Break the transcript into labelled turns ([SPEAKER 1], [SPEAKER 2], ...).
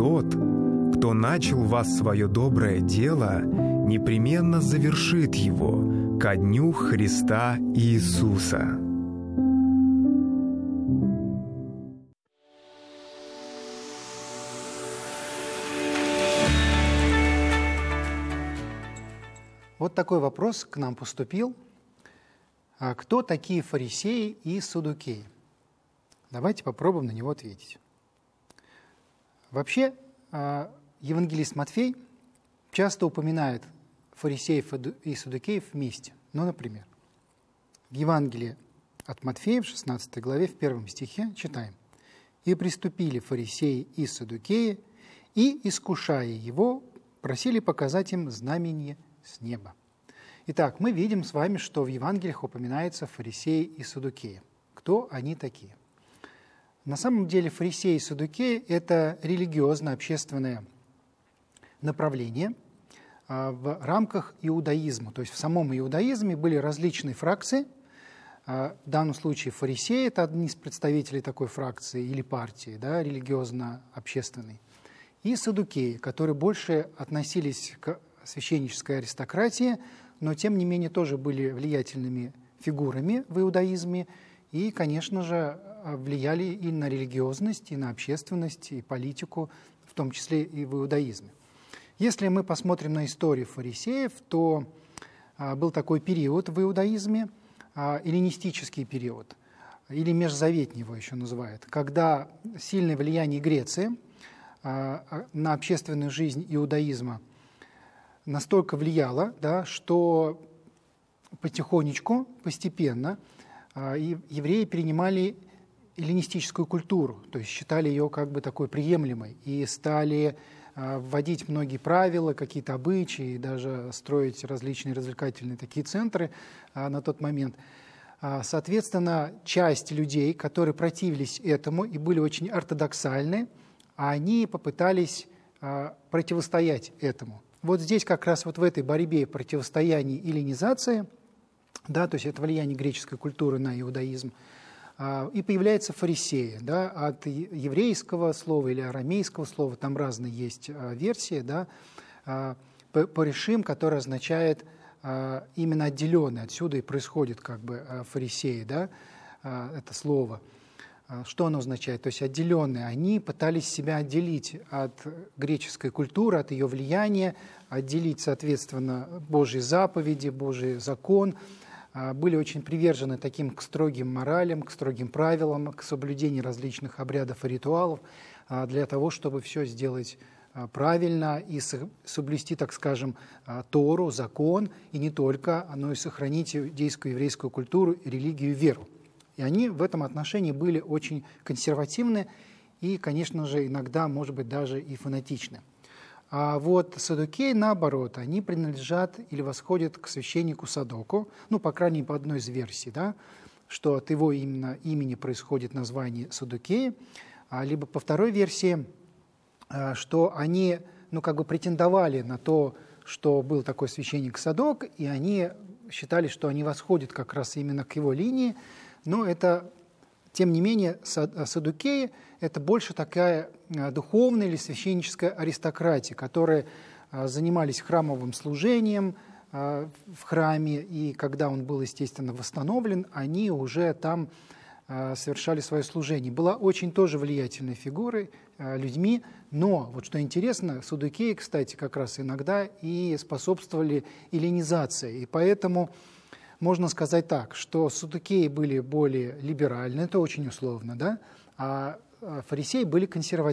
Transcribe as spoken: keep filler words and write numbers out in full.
[SPEAKER 1] тот, кто начал в вас свое доброе дело, непременно завершит его ко дню Христа Иисуса».
[SPEAKER 2] Вот такой вопрос к нам поступил. А кто такие фарисеи и саддукеи? Давайте попробуем на него ответить. Вообще, евангелист Матфей часто упоминает фарисеев и саддукеев вместе. Ну, например, в Евангелии от Матфея, в шестнадцатой главе, в первом стихе читаем: «И приступили фарисеи и саддукеи, и, искушая его, просили показать им знамение с неба». Итак, мы видим с вами, что в Евангелиях упоминаются фарисеи и саддукеи. Кто они такие? На самом деле фарисеи и саддукеи – это религиозно-общественное направление в рамках иудаизма. То есть в самом иудаизме были различные фракции. В данном случае фарисеи – это одни из представителей такой фракции или партии, да, религиозно-общественной. И саддукеи, которые больше относились к священнической аристократии, но тем не менее тоже были влиятельными фигурами в иудаизме и, конечно же, влияли и на религиозность, и на общественность, и политику, в том числе и в иудаизме. Если мы посмотрим на историю фарисеев, то а, был такой период в иудаизме, а, эллинистический период, или межзаветний его еще называют, когда сильное влияние Греции а, на общественную жизнь иудаизма настолько влияло, да, что потихонечку, постепенно а, и евреи перенимали эллинистическую культуру, то есть считали ее как бы такой приемлемой и стали а, вводить многие правила, какие-то обычаи, даже строить различные развлекательные такие центры а, на тот момент. А, соответственно, часть людей, которые противились этому и были очень ортодоксальны, они попытались а, противостоять этому. Вот здесь как раз вот в этой борьбе, противостоянии эллинизации, да, то есть это влияние греческой культуры на иудаизм, и появляется фарисеи, да, от еврейского слова или арамейского слова, там разные есть версии, да, паришим, который означает именно отделенный, отсюда и происходит как бы фарисеи, да, это слово. Что оно означает? То есть отделенные. Они пытались себя отделить от греческой культуры, от ее влияния, отделить, соответственно, Божьи заповеди, Божий закон. Были очень привержены таким к строгим моралям, к строгим правилам, к соблюдению различных обрядов и ритуалов для того, чтобы все сделать правильно и соблюсти, так скажем, Тору, закон, и не только, но и сохранить иудейскую еврейскую культуру, религию и веру. И они в этом отношении были очень консервативны и, конечно же, иногда, может быть, даже и фанатичны. А вот саддукеи, наоборот, они принадлежат или восходят к священнику Садоку, ну, по крайней мере, по одной из версий, да, что от его именно имени происходит название саддукеи, а, либо по второй версии, а, что они, ну, как бы претендовали на то, что был такой священник Садок, и они считали, что они восходят как раз именно к его линии. Но это, тем не менее, саддукеи – это больше такая духовная или священническая аристократия, которые занимались храмовым служением в храме, и когда он был, естественно, восстановлен, они уже там совершали свое служение. Была очень тоже влиятельной фигурой, людьми, но, вот что интересно, саддукеи, кстати, как раз иногда и способствовали эллинизации, и поэтому можно сказать так, что саддукеи были более либеральны, это очень условно, да, а фарисеи были консервативны.